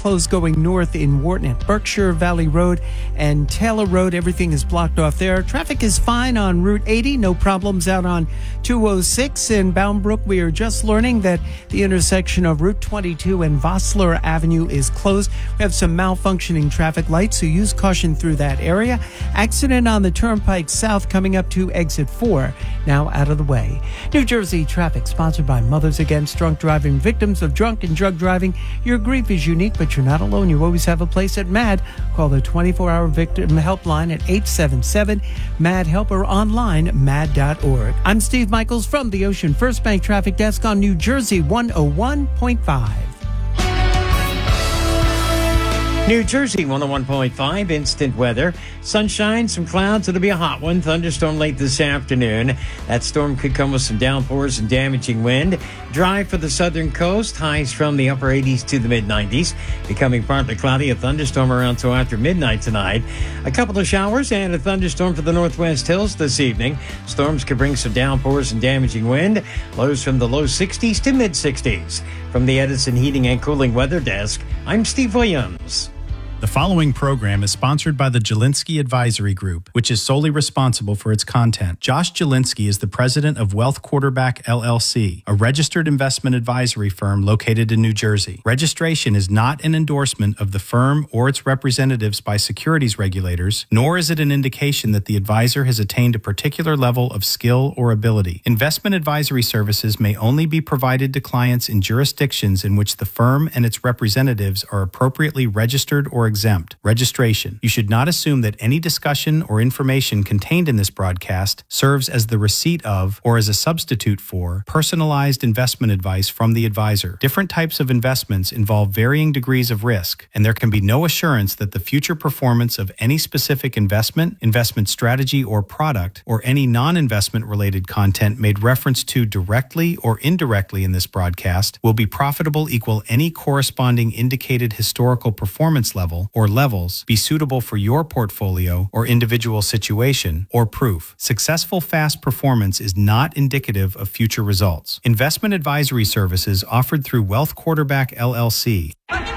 closed going north in Wharton at Berkshire Valley Road and Taylor Road. Everything is blocked off there. Traffic is fine on Route 80. No problems out on 206 in Bound Brook. We are just learning that the intersection of Route 22 and Vossler Avenue is closed. We have some malfunctioning traffic lights, so use caution through that area. Accident on the Turnpike South coming up to exit 4, now out of the way. New Jersey traffic sponsored by Mothers Against Drunk Driving, victims of drunk and drug driving. Your grief is unique, but you're not alone. You always have a place at MAD. Call the 24-hour victim helpline at 877-MAD-HELP or online mad.org. I'm Steve Michaels from the Ocean First Bank Traffic Desk on New Jersey 101.5. New Jersey 101.5, instant weather. Sunshine, some clouds. It'll be a hot one. Thunderstorm late this afternoon. That storm could come with some downpours and damaging wind. Dry for the southern coast. Highs from the upper 80s to the mid-90s. Becoming partly cloudy. A thunderstorm around till after midnight tonight. A couple of showers and a thunderstorm for the northwest hills this evening. Storms could bring some downpours and damaging wind. Lows from the low 60s to mid-60s. From the Edison Heating and Cooling Weather Desk, I'm Steve Williams. The following program is sponsored by the Jelinski Advisory Group, which is solely responsible for its content. Josh Jelinski is the president of Wealth Quarterback LLC, a registered investment advisory firm located in New Jersey. Registration is not an endorsement of the firm or its representatives by securities regulators, nor is it an indication that the advisor has attained a particular level of skill or ability. Investment advisory services may only be provided to clients in jurisdictions in which the firm and its representatives are appropriately registered or exempt. Registration. You should not assume that any discussion or information contained in this broadcast serves as the receipt of or as a substitute for personalized investment advice from the advisor. Different types of investments involve varying degrees of risk, and there can be no assurance that the future performance of any specific investment, investment strategy, or product, or any non-investment related content made reference to directly or indirectly in this broadcast will be profitable equal any corresponding indicated historical performance level or levels, be suitable for your portfolio or individual situation, or proof. Successful fast performance is not indicative of future results. Investment advisory services offered through Wealth Quarterback LLC.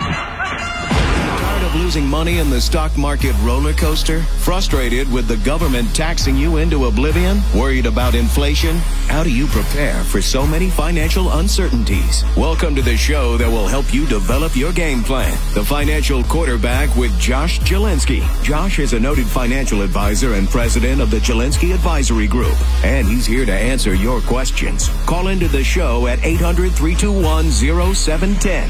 Tired of losing money in the stock market roller coaster? Frustrated with the government taxing you into oblivion? Worried about inflation? How do you prepare for so many financial uncertainties? Welcome to the show that will help you develop your game plan. The Financial Quarterback with Josh Jelinski. Josh is a noted financial advisor and president of the Jelinski Advisory Group, and he's here to answer your questions. Call into the show at 800-321-0710.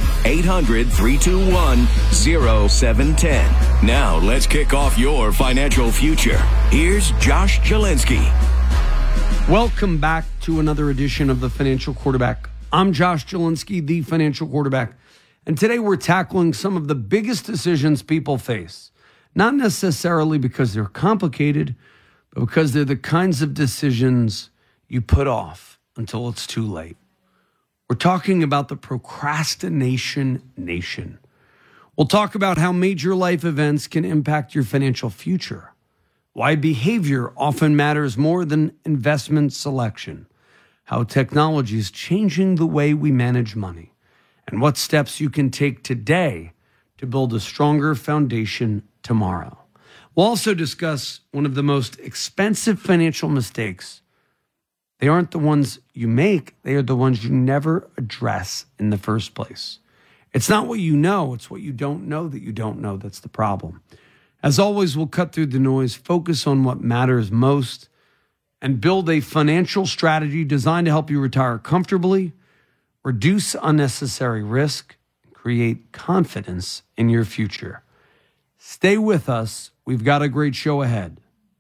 800-321-0710. Now, let's kick off your financial future. Here's Josh Jelinski. Welcome back to another edition of the Financial Quarterback. I'm Josh Jelinski, the Financial Quarterback. And today we're tackling some of the biggest decisions people face. Not necessarily because they're complicated, but because they're the kinds of decisions you put off until it's too late. We're talking about the procrastination nation. We'll talk about how major life events can impact your financial future. Why behavior often matters more than investment selection. How technology is changing the way we manage money. And what steps you can take today to build a stronger foundation tomorrow. We'll also discuss one of the most expensive financial mistakes. They aren't the ones you make, they are the ones you never address in the first place. It's not what you know, it's what you don't know that you don't know that's the problem. As always, we'll cut through the noise, focus on what matters most, and build a financial strategy designed to help you retire comfortably, reduce unnecessary risk, and create confidence in your future. Stay with us. We've got a great show ahead.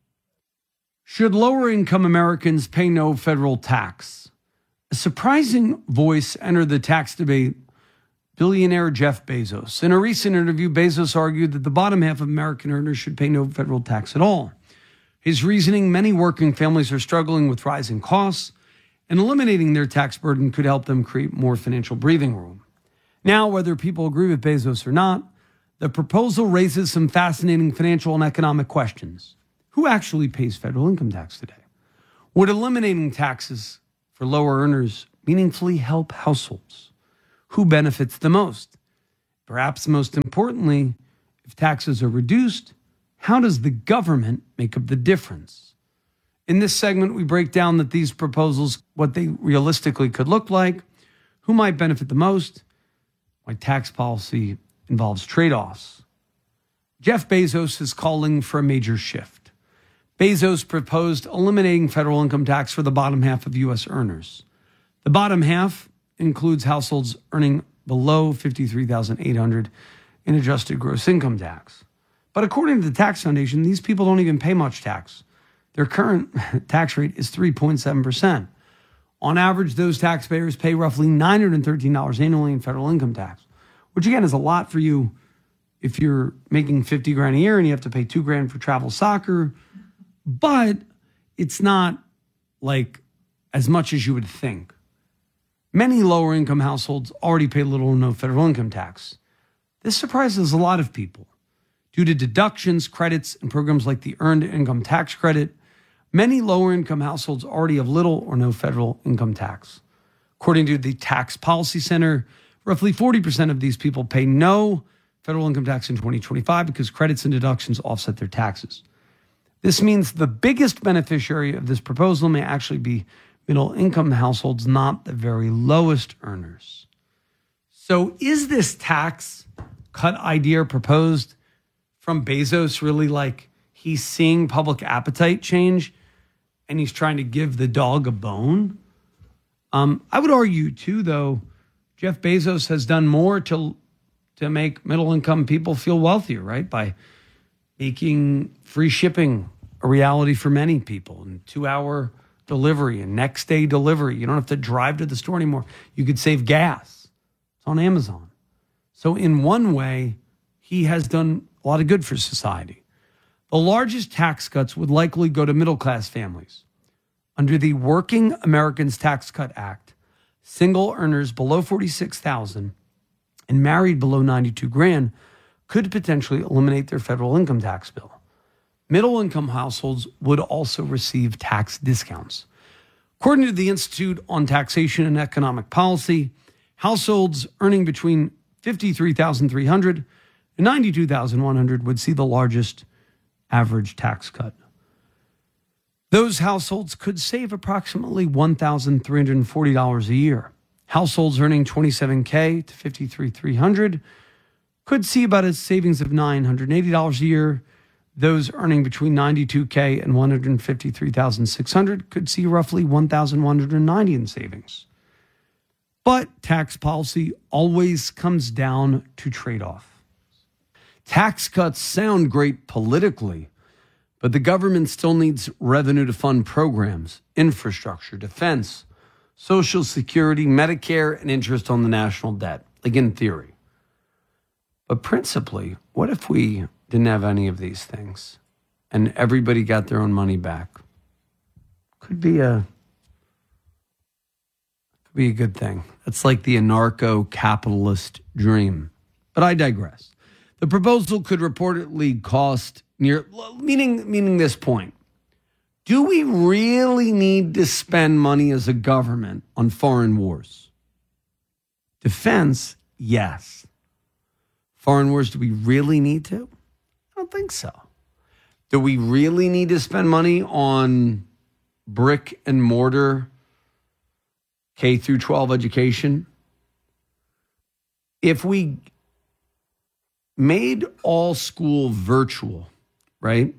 Should lower-income Americans pay no federal tax? A surprising voice entered the tax debate, billionaire Jeff Bezos. In a recent interview, Bezos argued that the bottom half of American earners should pay no federal tax at all. His reasoning, many working families are struggling with rising costs, and eliminating their tax burden could help them create more financial breathing room. Now, whether people agree with Bezos or not, the proposal raises some fascinating financial and economic questions. Who actually pays federal income tax today? Would eliminating taxes for lower earners meaningfully help households? Who benefits the most? Perhaps most importantly, if taxes are reduced, how does the government make up the difference? In this segment, we break down that these proposals, what they realistically could look like, who might benefit the most, why tax policy involves trade-offs. Jeff Bezos is calling for a major shift. Bezos proposed eliminating federal income tax for the bottom half of U.S. earners. The bottom half includes households earning below $53,800 in adjusted gross income tax. But according to the Tax Foundation, these people don't even pay much tax. Their current tax rate is 3.7%. On average, those taxpayers pay roughly $913 annually in federal income tax, which again is a lot for you if you're making $50,000 a year and you have to pay $2,000 for travel soccer. But it's not like as much as you would think. Many lower income households already pay little or no federal income tax. This surprises a lot of people. Due to deductions, credits, and programs like the Earned Income Tax Credit, many lower income households already have little or no federal income tax. According to the Tax Policy Center, roughly 40% of these people pay no federal income tax in 2025 because credits and deductions offset their taxes. This means the biggest beneficiary of this proposal may actually be middle income households, not the very lowest earners. So is this tax cut idea proposed from Bezos really like he's seeing public appetite change and he's trying to give the dog a bone? I would argue too, though, Jeff Bezos has done more to make middle income people feel wealthier, right? By making free shipping a reality for many people and 2-hour delivery and next day delivery. You don't have to drive to the store anymore. You could save gas. It's on Amazon. So in one way, he has done a lot of good for society. The largest tax cuts would likely go to middle class families. Under the Working Americans Tax Cut Act, single earners below $46,000 and married below $92,000 could potentially eliminate their federal income tax bill. Middle-income households would also receive tax discounts. According to the Institute on Taxation and Economic Policy, households earning between $53,300 and $92,100 would see the largest average tax cut. Those households could save approximately $1,340 a year. Households earning $27,000 to $53,300 could see about a savings of $980 a year. Those earning between $92,000 and $153,600 could see roughly $1,190 in savings. But tax policy always comes down to trade-off. Tax cuts sound great politically, but the government still needs revenue to fund programs, infrastructure, defense, Social Security, Medicare, and interest on the national debt, like in theory. But principally, what if we didn't have any of these things and everybody got their own money back? Could be a good thing. It's like the anarcho-capitalist dream. But I digress. The proposal could reportedly cost meaning this point. Do we really need to spend money as a government on foreign wars? Defense, yes. Foreign wars, do we really need to? I don't think so. Do we really need to spend money on brick and mortar K through 12 education? If we made all school virtual, right?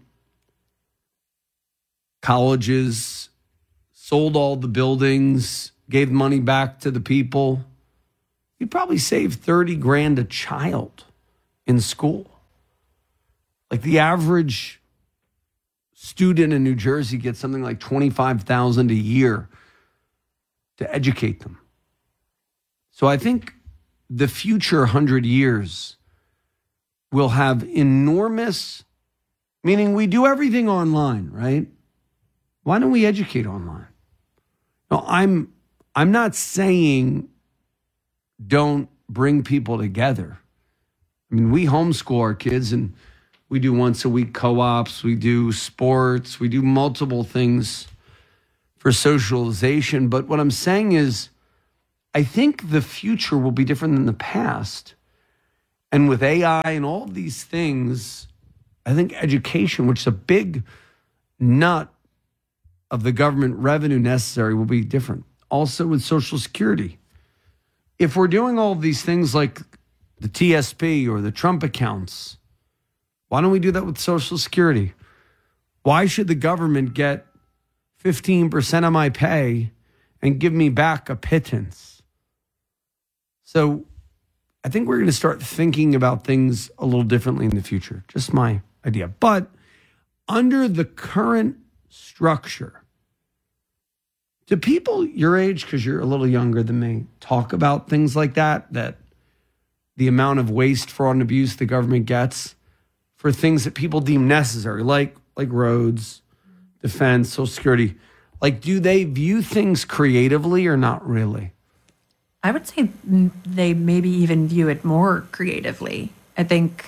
Colleges sold all the buildings, gave money back to the people, you'd probably save $30,000 a child in school. Like the average student in New Jersey gets something like $25,000 a year to educate them. So I think the future 100 years will have enormous, meaning we do everything online, right? Why don't we educate online? No, I'm not saying don't bring people together. I mean, we homeschool our kids and we do once a week co-ops, we do sports, we do multiple things for socialization. But what I'm saying is, I think the future will be different than the past. And with AI and all of these things, I think education, which is a big nut of the government revenue necessary, will be different. Also with Social Security. If we're doing all of these things like the TSP or the Trump accounts, why don't we do that with Social Security? Why should the government get 15% of my pay and give me back a pittance? So I think we're going to start thinking about things a little differently in the future. Just my idea. But under the current structure, do people your age, because you're a little younger than me, talk about things like that the amount of waste, fraud, and abuse the government gets for things that people deem necessary, like roads, defense, Social Security? Like, do they view things creatively or not really? I would say they maybe even view it more creatively. I think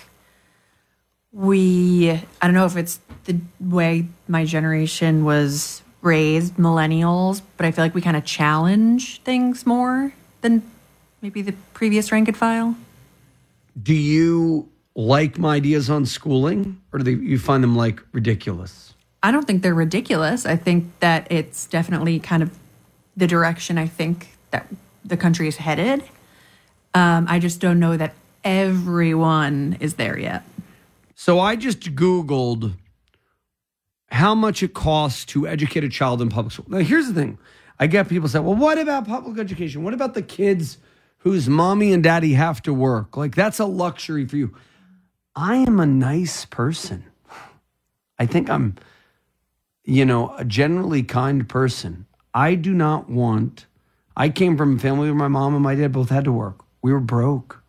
I don't know if it's the way my generation was raised, millennials, but I feel like we kind of challenge things more than maybe the previous rank and file. Do you like my ideas on schooling, or do you find them like ridiculous? I don't think they're ridiculous. I think that it's definitely kind of the direction I think that the country is headed. I just don't know that everyone is there yet. So I just Googled how much it costs to educate a child in public school. Now, here's the thing. I get people say, well, what about public education? What about the kids whose mommy and daddy have to work? Like, that's a luxury for you. I am a nice person. I think I'm, a generally kind person. I came from a family where my mom and my dad both had to work. We were broke.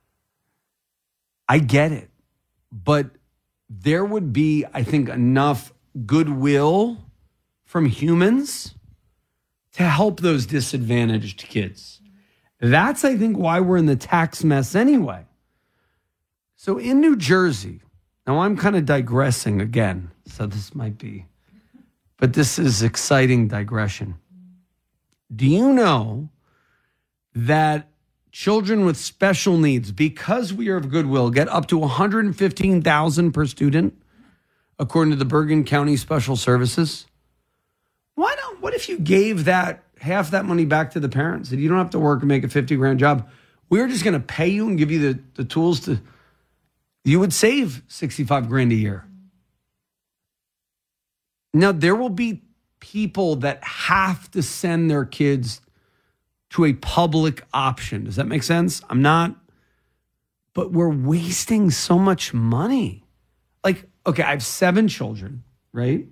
I get it. But there would be, I think, enough goodwill from humans to help those disadvantaged kids. That's, I think, why we're in the tax mess anyway. So in New Jersey, now I'm kind of digressing again, so this might be, but this is exciting digression. Do you know that children with special needs, because we are of goodwill, get up to $115,000 per student, according to the Bergen County Special Services? What if you gave half that money back to the parents? That you don't have to work and make a $50,000 job. We're just going to pay you and give you the tools to. You would save $65,000 a year. Now there will be people that have to send their kids to a public option. Does that make sense? I'm not, but we're wasting so much money. Like, okay, I have 7 children, right?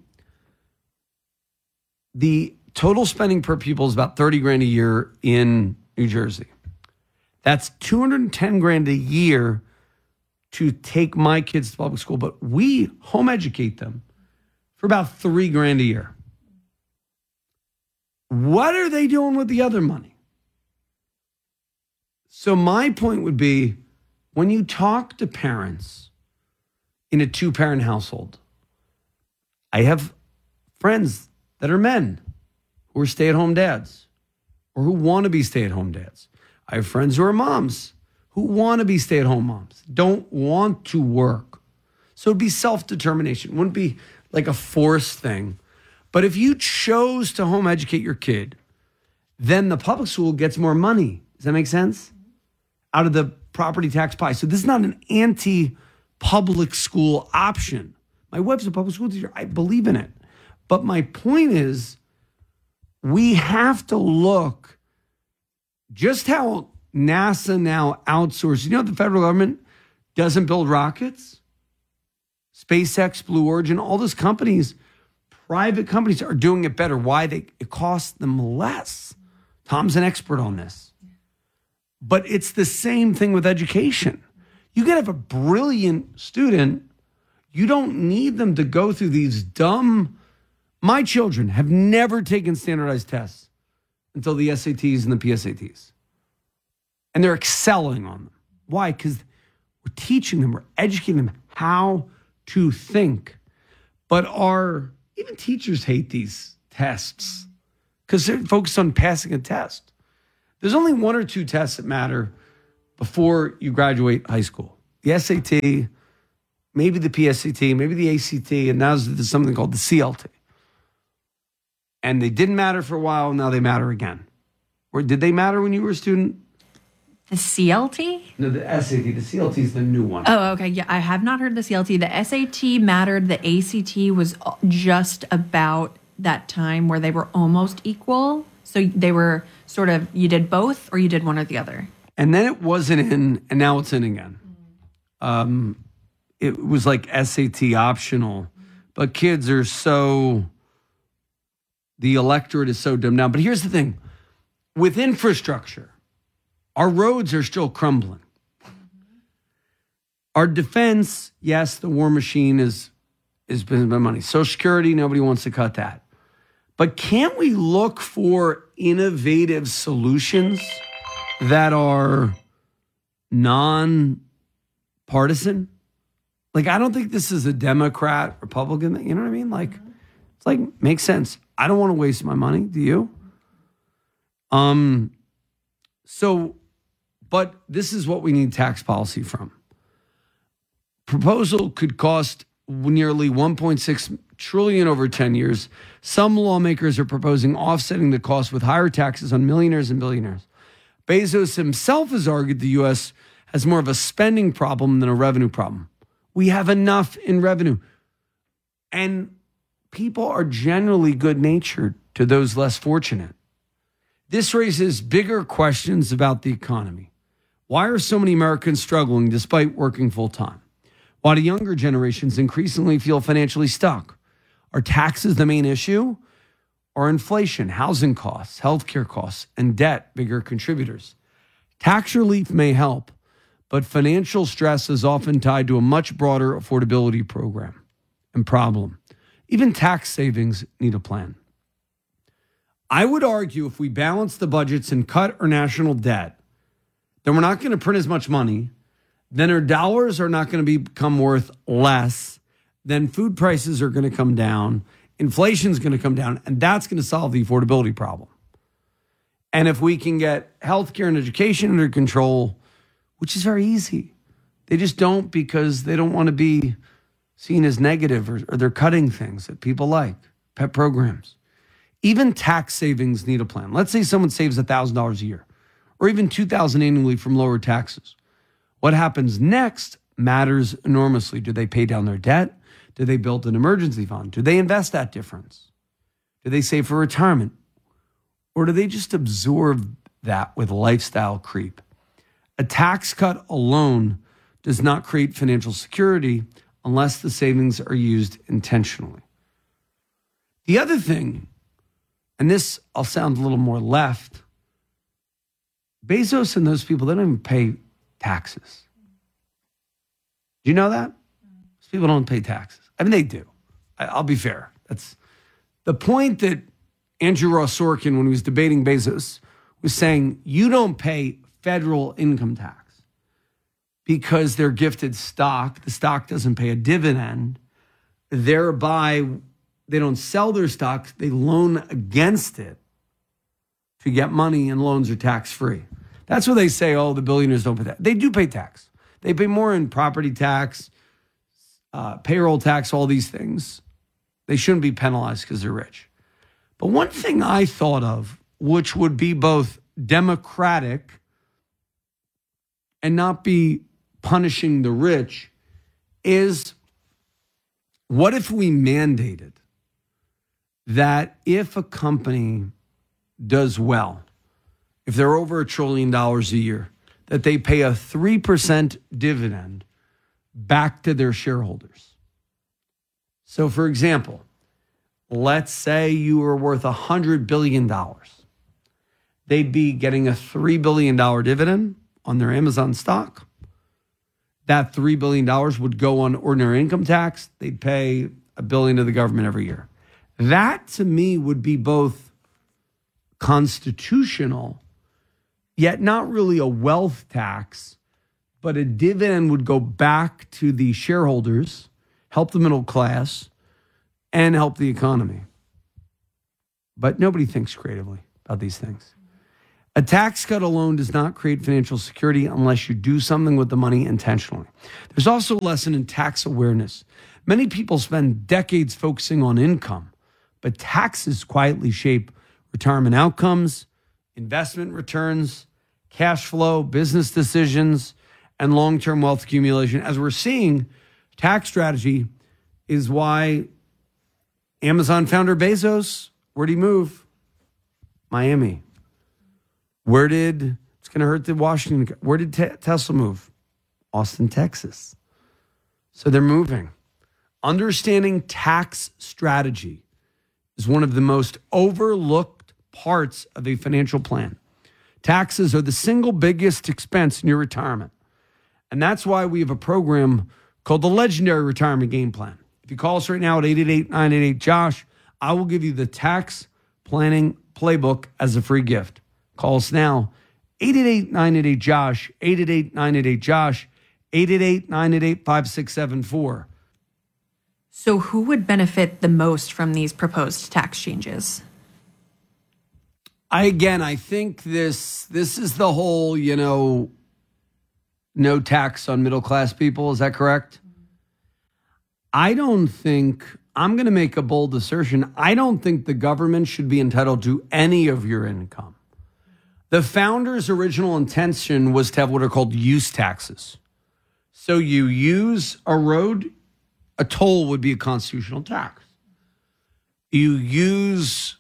The total spending per pupil is about $30,000 a year in New Jersey. That's $210,000 a year to take my kids to public school, but we home educate them for about $3,000 a year. What are they doing with the other money? So my point would be, when you talk to parents in a 2-parent household, I have friends that are men who are stay-at-home dads or who want to be stay-at-home dads. I have friends who are moms who want to be stay-at-home moms, don't want to work. So it'd be self-determination. It wouldn't be like a forced thing. But if you chose to home educate your kid, then the public school gets more money. Does that make sense? Out of the property tax pie. So this is not an anti-public school option. My wife's a public school teacher. I believe in it. But my point is, we have to look just how NASA now outsources. You know, the federal government doesn't build rockets. SpaceX, Blue Origin, all those companies, private companies are doing it better. Why? It costs them less. Tom's an expert on this. But it's the same thing with education. You can have a brilliant student. You don't need them to go through these dumb. My children have never taken standardized tests until the SATs and the PSATs. And they're excelling on them. Why? Because we're teaching them, we're educating them how to think. But even teachers hate these tests because they're focused on passing a test. There's only 1 or 2 tests that matter before you graduate high school. the SAT, maybe the PSAT, maybe the ACT, and now there's something called the CLT. And they didn't matter for a while, now they matter again. Or did they matter when you were a student? The CLT? No, the SAT. The CLT is the new one. Oh, okay. Yeah, I have not heard the CLT. The SAT mattered. The ACT was just about that time where they were almost equal. So they were sort of, you did both or you did one or the other. And then it wasn't in, and now it's in again. It was like SAT optional. But kids are so, the electorate is so dumbed down. But here's the thing. With infrastructure, our roads are still crumbling. Our defense, yes, the war machine is spending money. Social Security, nobody wants to cut that. But can't we look for innovative solutions that are non-partisan? Like, I don't think this is a Democrat, Republican thing. You know what I mean? Like, it's like, makes sense. I don't want to waste my money. Do you? But this is what we need tax policy from. Proposal could cost nearly $1.6 trillion over 10 years. Some lawmakers are proposing offsetting the cost with higher taxes on millionaires and billionaires. Bezos himself has argued the U.S. has more of a spending problem than a revenue problem. We have enough in revenue. And people are generally good-natured to those less fortunate. This raises bigger questions about the economy. Why are so many Americans struggling despite working full-time? Why do younger generations increasingly feel financially stuck? Are taxes the main issue? Or inflation, housing costs, healthcare costs, and debt bigger contributors? Tax relief may help, but financial stress is often tied to a much broader affordability program and problem. Even tax savings need a plan. I would argue if we balance the budgets and cut our national debt, then we're not going to print as much money, then our dollars are not going to become worth less, then food prices are going to come down, inflation is going to come down, and that's going to solve the affordability problem. And if we can get healthcare and education under control, which is very easy, they just don't because they don't want to be seen as negative or they're cutting things that people like, pet programs. Even tax savings need a plan. Let's say someone saves $1,000 a year or even $2,000 annually from lower taxes. What happens next matters enormously. Do they pay down their debt? Do they build an emergency fund? Do they invest that difference? Do they save for retirement? Or do they just absorb that with lifestyle creep? A tax cut alone does not create financial security unless the savings are used intentionally. The other thing, and this I'll sound a little more left, Bezos and those people, they don't even pay taxes. Do you know that? Those people don't pay taxes. I mean, they do. I'll be fair. That's the point that Andrew Ross Sorkin, when he was debating Bezos, was saying, you don't pay federal income tax because they're gifted stock. The stock doesn't pay a dividend. Thereby, they don't sell their stock. They loan against it to get money, and loans are tax-free. That's what they say, oh, the billionaires don't pay tax. They do pay tax. They pay more in property tax, payroll tax, all these things. They shouldn't be penalized because they're rich. But one thing I thought of, which would be both democratic and not be punishing the rich, is what if we mandated that if a company does well, if they're over $1 trillion a year, that they pay a 3% dividend back to their shareholders. So, for example, let's say you were worth $100 billion. They'd be getting a $3 billion dividend on their Amazon stock. That $3 billion would go on ordinary income tax. They'd pay $1 billion to the government every year. That, to me, would be both constitutional, yet not really a wealth tax, but a dividend would go back to the shareholders, help the middle class, and help the economy. But nobody thinks creatively about these things. A tax cut alone does not create financial security unless you do something with the money intentionally. There's also a lesson in tax awareness. Many people spend decades focusing on income, but taxes quietly shape retirement outcomes, investment returns, cash flow, business decisions, and long-term wealth accumulation. As we're seeing, tax strategy is why Amazon founder Bezos, where'd he move? Miami. It's going to hurt the Washington. Where did Tesla move? Austin, Texas. So they're moving. Understanding tax strategy is one of the most overlooked parts of a financial plan. Taxes are the single biggest expense in your retirement. And that's why we have a program called the Legendary Retirement Game Plan. If you call us right now at 888-988-JOSH, I will give you the tax planning playbook as a free gift. Call us now, 888-988-JOSH, 888-988-JOSH, 888-988-5674. So who would benefit the most from these proposed tax changes? I think this is the whole, no tax on middle-class people. Is that correct? I'm going to make a bold assertion. I don't think the government should be entitled to any of your income. The founders' original intention was to have what are called use taxes. So you use a road, a toll would be a constitutional tax. You use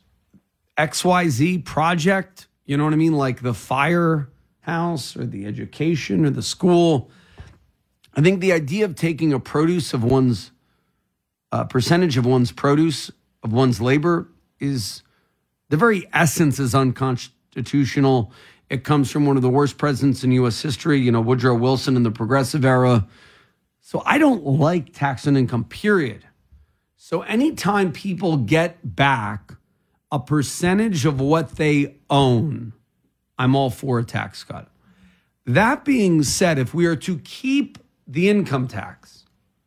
XYZ project, you know what I mean? Like the firehouse or the education or the school. I think the idea of taking a produce of one's percentage of one's produce, of one's labor, is the very essence is unconstitutional. It comes from one of the worst presidents in U.S. history, Woodrow Wilson in the Progressive era. So I don't like tax on income, period. So anytime people get back a percentage of what they own, I'm all for a tax cut. That being said, if we are to keep the income tax,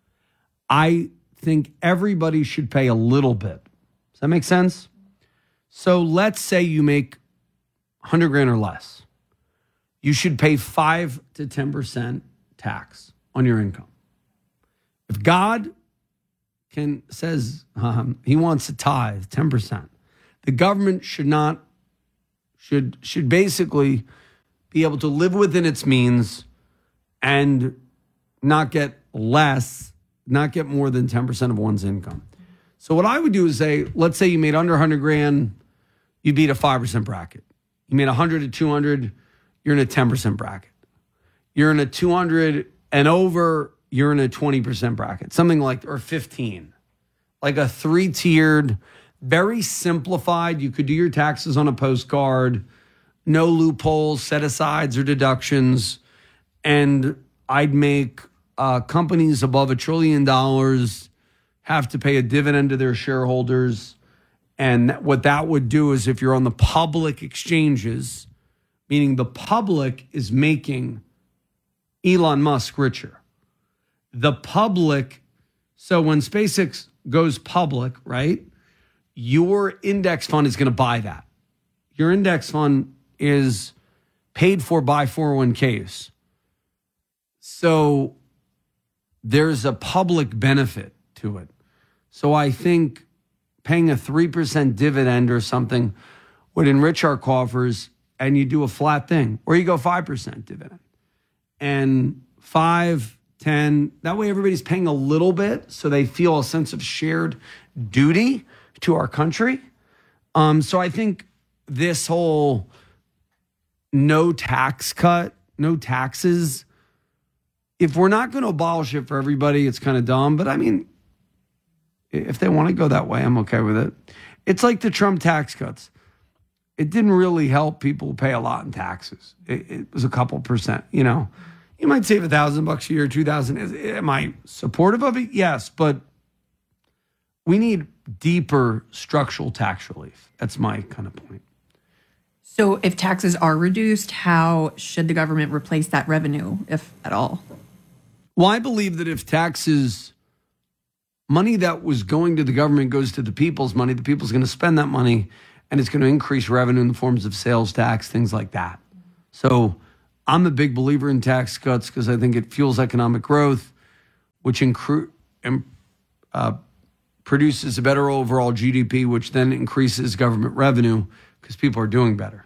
I think everybody should pay a little bit. Does that make sense? So let's say you make 100 grand or less. You should pay 5 to 10% tax on your income. If God says he wants a tithe, 10%, the government should basically be able to live within its means and not get more than 10% of one's income. So what I would do is say, let's say you made under 100 grand, you'd be at a 5% bracket. You made 100 to 200, you're in a 10% bracket. You're in a 200 and over, you're in a 20% bracket, something like, or 15, like a 3-tiered, very simplified. You could do your taxes on a postcard, no loopholes, set-asides or deductions. And I'd make companies above $1 trillion have to pay a dividend to their shareholders. And what that would do is if you're on the public exchanges, meaning the public is making Elon Musk richer. The public, so when SpaceX goes public, right, your index fund is going to buy that. Your index fund is paid for by 401ks. So there's a public benefit to it. So I think paying a 3% dividend or something would enrich our coffers, and you do a flat thing, or you go 5% dividend. And 5, 10, that way everybody's paying a little bit so they feel a sense of shared duty to our country. So I think this whole no tax cut, no taxes, if we're not going to abolish it for everybody, it's kind of dumb. But I mean, if they want to go that way, I'm okay with it. It's like the Trump tax cuts. It didn't really help people who pay a lot in taxes. It was a couple percent, You might save $1,000 a year, $2,000. Am I supportive of it? Yes, but we need deeper structural tax relief. That's my kind of point. So if taxes are reduced, how should the government replace that revenue, if at all? Well, I believe that if money that was going to the government goes to the people's money, the people's going to spend that money, and it's going to increase revenue in the forms of sales tax, things like that. So I'm a big believer in tax cuts because I think it fuels economic growth, which produces a better overall GDP, which then increases government revenue because people are doing better.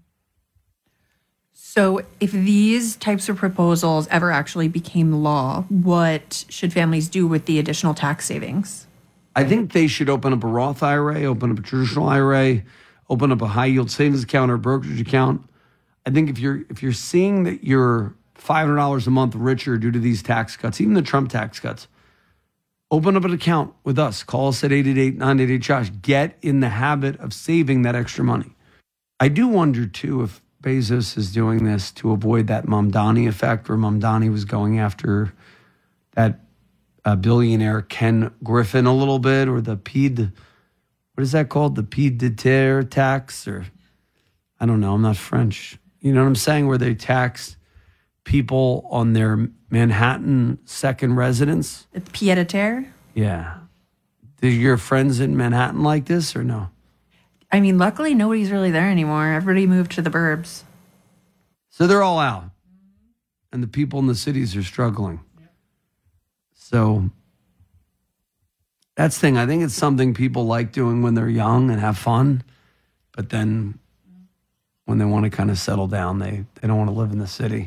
So if these types of proposals ever actually became law, what should families do with the additional tax savings? I think they should open up a Roth IRA, open up a traditional IRA, open up a high yield savings account or brokerage account. I think if you're seeing that you're $500 a month richer due to these tax cuts, even the Trump tax cuts, open up an account with us. Call us at 888-988-JOSH. Get in the habit of saving that extra money. I do wonder, too, if Bezos is doing this to avoid that Mamdani effect, where Mamdani was going after that billionaire Ken Griffin a little bit, or the what is that called? The pied de terre tax, or I don't know. I'm not French. You know what I'm saying? Where they tax people on their Manhattan second residence. The pied-à-terre? Yeah. Do your friends in Manhattan like this or no? I mean, luckily nobody's really there anymore. Everybody moved to the burbs. So they're all out. And the people in the cities are struggling. So that's the thing. I think it's something people like doing when they're young and have fun. But then when they want to kind of settle down, they don't want to live in the city.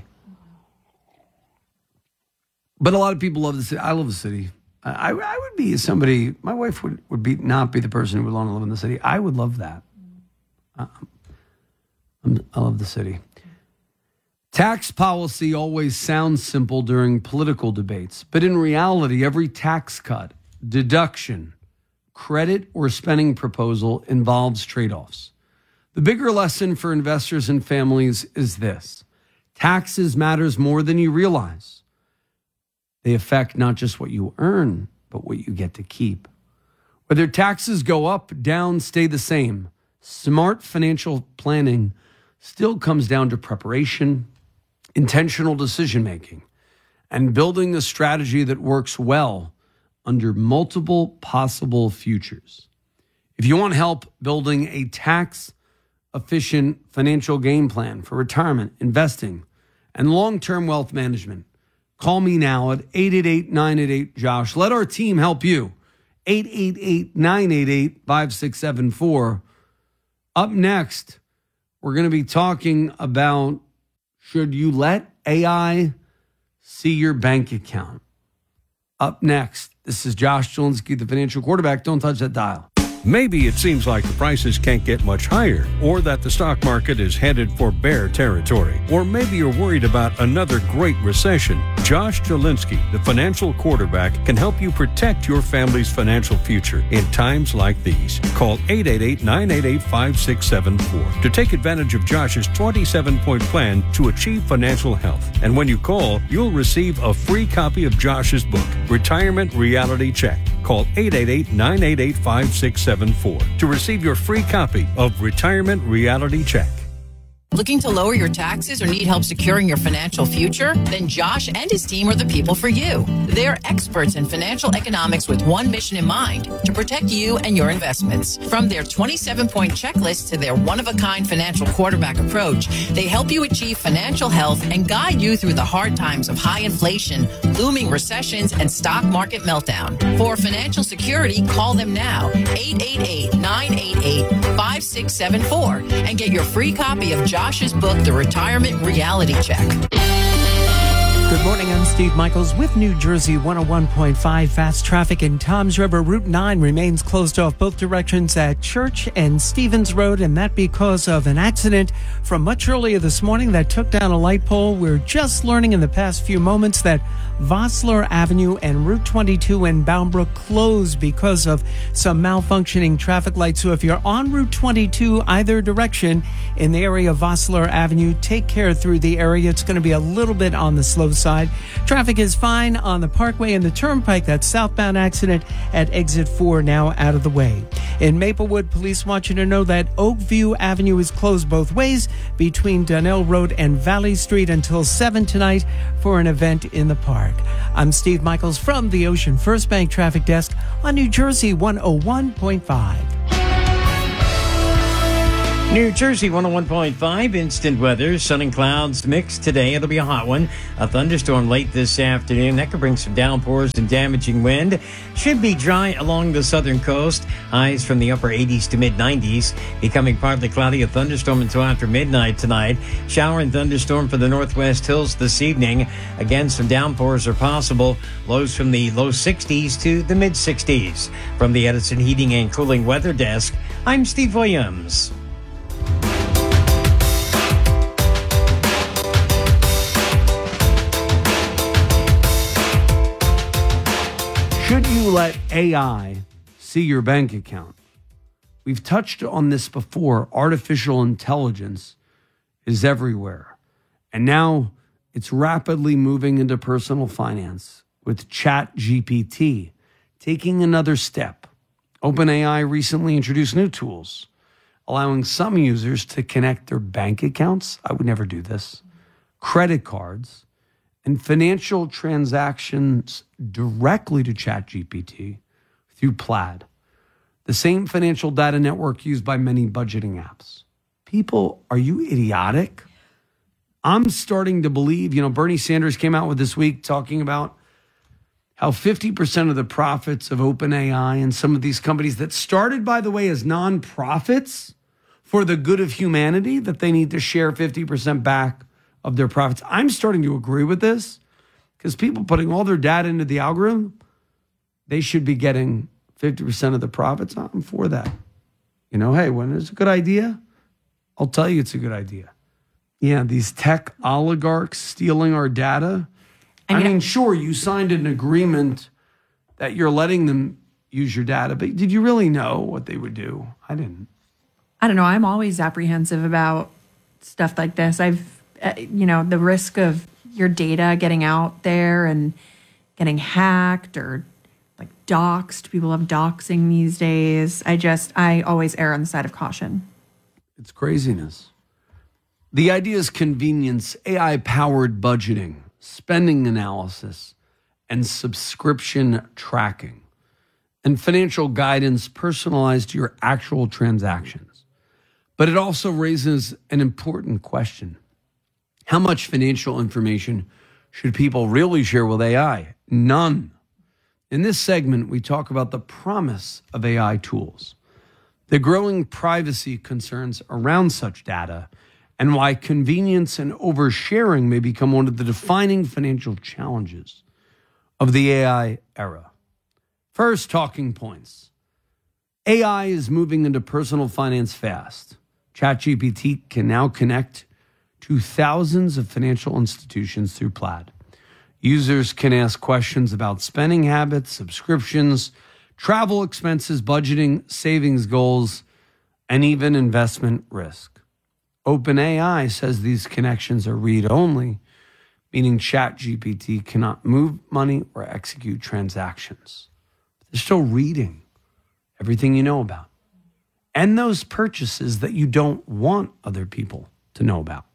But a lot of people love the city. I love the city. I would be somebody, my wife would not be the person who would want to live in the city. I would love that. I love the city. Tax policy always sounds simple during political debates, but in reality, every tax cut, deduction, credit, or spending proposal involves trade-offs. The bigger lesson for investors and families is this: taxes matters more than you realize. They affect not just what you earn, but what you get to keep. Whether taxes go up, down, stay the same, smart financial planning still comes down to preparation, intentional decision-making, and building a strategy that works well under multiple possible futures. If you want help building a tax-efficient financial game plan for retirement, investing, and long-term wealth management, call me now at 888-988-JOSH. Let our team help you. 888-988-5674. Up next, we're going to be talking about, should you let AI see your bank account? Up next, this is Josh Jelinski, the financial quarterback. Don't touch that dial. Maybe it seems like the prices can't get much higher, or that the stock market is headed for bear territory, or maybe you're worried about another great recession. Josh Jelinski, the financial quarterback, can help you protect your family's financial future in times like these. Call 888-988-5674 to take advantage of Josh's 27-point plan to achieve financial health. And when you call, you'll receive a free copy of Josh's book, Retirement Reality Check. Call 888-988-5674 to receive your free copy of Retirement Reality Check. Looking to lower your taxes or need help securing your financial future? Then Josh and his team are the people for you. They're experts in financial economics with one mission in mind: to protect you and your investments. From their 27-point checklist to their one-of-a-kind financial quarterback approach, they help you achieve financial health and guide you through the hard times of high inflation, looming recessions, and stock market meltdown. For financial security, call them now, 888-988-5674, and get your free copy of Josh's book, The Retirement Reality Check. Good morning, I'm Steve Michaels with New Jersey 101.5. Fast traffic in Toms River. Route 9 remains closed off both directions at Church and Stevens Road, and that because of an accident from much earlier this morning that took down a light pole. We're just learning in the past few moments that Vossler Avenue and Route 22 in Bound Brook closed because of some malfunctioning traffic lights. So if you're on Route 22 either direction in the area of Vossler Avenue, take care through the area. It's going to be a little bit on the slow side. Traffic is fine on the Parkway and the Turnpike. That southbound accident at exit 4 now out of the way. In Maplewood, police want you to know that Oakview Avenue is closed both ways between Donnell Road and Valley Street until 7 tonight for an event in the park. I'm Steve Michaels from the Ocean First Bank Traffic Desk on New Jersey 101.5. New Jersey 101.5 instant weather. Sun and clouds mixed today. It'll be a hot one. A thunderstorm late this afternoon. That could bring some downpours and damaging wind. Should be dry along the southern coast. Highs from the upper 80s to mid 90s. Becoming partly cloudy. A thunderstorm until after midnight tonight. Shower and thunderstorm for the northwest hills this evening. Again, some downpours are possible. Lows from the low 60s to the mid 60s. From the Edison Heating and Cooling Weather Desk, I'm Steve Williams. Should you let AI see your bank account? We've touched on this before. Artificial intelligence is everywhere. And now it's rapidly moving into personal finance with ChatGPT taking another step. OpenAI recently introduced new tools, allowing some users to connect their bank accounts. I would never do this. Credit cards and financial transactions directly to ChatGPT through Plaid, the same financial data network used by many budgeting apps. People, are you idiotic? I'm starting to believe, Bernie Sanders came out with this week talking about how 50% of the profits of OpenAI and some of these companies that started, by the way, as nonprofits for the good of humanity, that they need to share 50% back of their profits. I'm starting to agree with this because people putting all their data into the algorithm, they should be getting 50% of the profits. I'm for that. Hey, when it's a good idea, I'll tell you it's a good idea. Yeah, these tech oligarchs stealing our data. I mean, sure, you signed an agreement that you're letting them use your data, but did you really know what they would do? I didn't. I don't know. I'm always apprehensive about stuff like this. The risk of your data getting out there and getting hacked or like doxed. People have doxing these days. I always err on the side of caution. It's craziness. The idea is convenience, AI-powered budgeting, spending analysis, and subscription tracking, and financial guidance personalized to your actual transactions. But it also raises an important question. How much financial information should people really share with AI? None. In this segment, we talk about the promise of AI tools, the growing privacy concerns around such data, and why convenience and oversharing may become one of the defining financial challenges of the AI era. First, talking points. AI is moving into personal finance fast. ChatGPT can now connect to thousands of financial institutions through Plaid. Users can ask questions about spending habits, subscriptions, travel expenses, budgeting, savings goals, and even investment risk. OpenAI says these connections are read-only, meaning ChatGPT cannot move money or execute transactions. They're still reading everything you know about, and those purchases that you don't want other people to know about.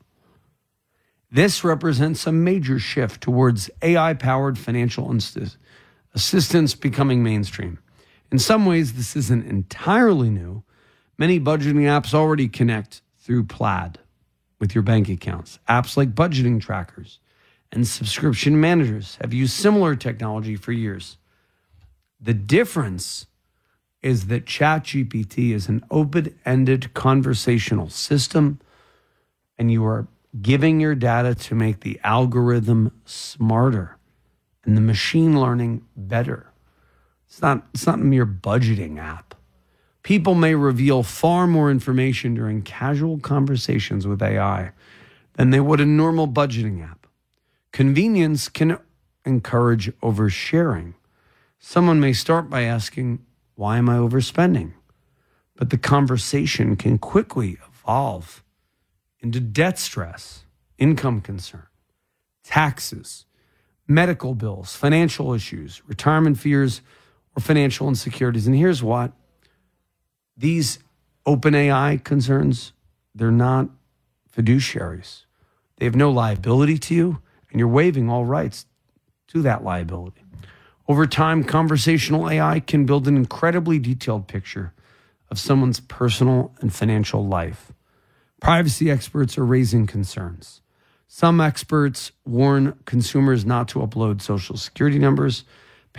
This represents a major shift towards AI-powered financial assistance becoming mainstream. In some ways, this isn't entirely new. Many budgeting apps already connect through Plaid with your bank accounts. Apps like budgeting trackers and subscription managers have used similar technology for years. The difference is that ChatGPT is an open-ended conversational system, and you are giving your data to make the algorithm smarter and the machine learning better. It's not a mere budgeting app. People may reveal far more information during casual conversations with AI than they would a normal budgeting app. Convenience can encourage oversharing. Someone may start by asking, why am I overspending? But the conversation can quickly evolve into debt stress, income concern, taxes, medical bills, financial issues, retirement fears, or financial insecurities. And here's what. These OpenAI concerns, they're not fiduciaries. They have no liability to you, and you're waiving all rights to that liability. Over time, conversational AI can build an incredibly detailed picture of someone's personal and financial life. privacy experts are raising concerns. Some experts warn consumers not to upload social security numbers